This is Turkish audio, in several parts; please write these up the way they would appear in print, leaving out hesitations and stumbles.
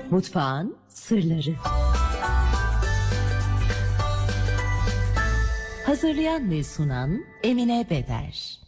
Mutfağın sırları. Hazırlayan ve sunan Emine Beder.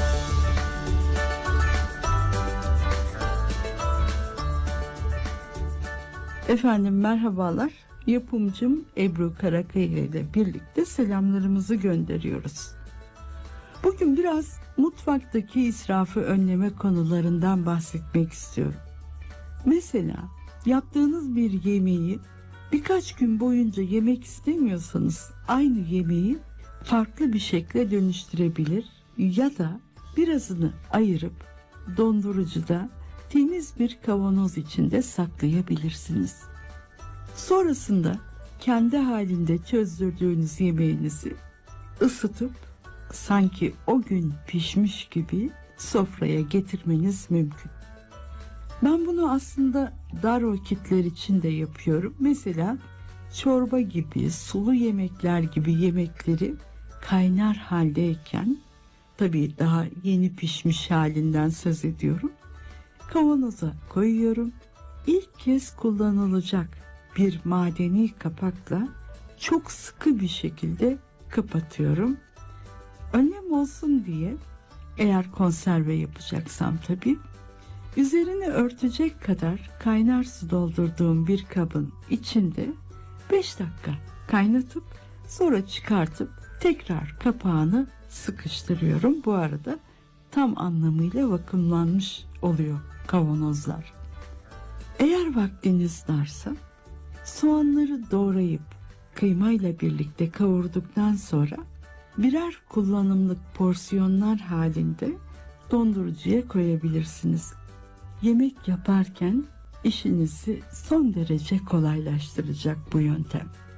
Efendim merhabalar. Yapımcım Ebru Karakaya ile birlikte selamlarımızı gönderiyoruz. Bugün biraz mutfaktaki israfı önleme konularından bahsetmek istiyorum. Mesela yaptığınız bir yemeği birkaç gün boyunca yemek istemiyorsanız aynı yemeği farklı bir şekle dönüştürebilir ya da birazını ayırıp dondurucuda temiz bir kavanoz içinde saklayabilirsiniz. Sonrasında kendi halinde çözdürdüğünüz yemeğinizi ısıtıp sanki o gün pişmiş gibi sofraya getirmeniz mümkün. Ben bunu aslında dar vakitler için de yapıyorum. Mesela çorba gibi, sulu yemekler gibi yemekleri kaynar haldeyken, tabii daha yeni pişmiş halinden söz ediyorum, kavanoza koyuyorum. İlk kez kullanılacak bir madeni kapakla çok sıkı bir şekilde kapatıyorum. Önlem olsun diye, eğer konserve yapacaksam tabii, üzerini örtecek kadar kaynar su doldurduğum bir kabın içinde 5 dakika kaynatıp sonra çıkartıp tekrar kapağını sıkıştırıyorum. Bu arada tam anlamıyla vakumlanmış oluyor kavanozlar. Eğer vaktiniz varsa soğanları doğrayıp kıymayla birlikte kavurduktan sonra birer kullanımlık porsiyonlar halinde dondurucuya koyabilirsiniz. Yemek yaparken işinizi son derece kolaylaştıracak bu yöntem.